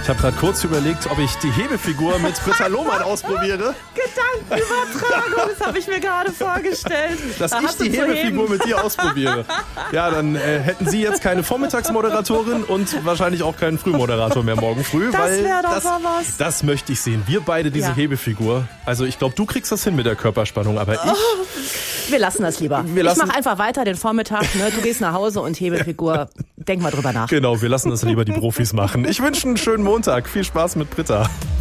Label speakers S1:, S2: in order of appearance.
S1: Ich habe gerade kurz überlegt, ob ich die Hebefigur mit Britta Lohmann ausprobiere.
S2: Gedankenübertragung, das habe ich mir gerade vorgestellt.
S1: Dass ich die Hebefigur mit dir ausprobiere. Ja, dann hätten Sie jetzt keine Vormittagsmoderatorin und wahrscheinlich auch keinen Frühmoderator mehr morgen früh.
S2: Das wäre doch mal was.
S1: Das möchte ich sehen. Wir beide diese Hebefigur. Also ich glaube, du kriegst das hin mit der Körperspannung, aber
S2: Wir lassen das lieber. Ich mache einfach weiter den Vormittag. Ne? Du gehst nach Hause und Hebefigur. Denk mal drüber nach.
S1: Genau, wir lassen das lieber die Profis machen. Ich wünsche einen schönen Montag. Viel Spaß mit Britta.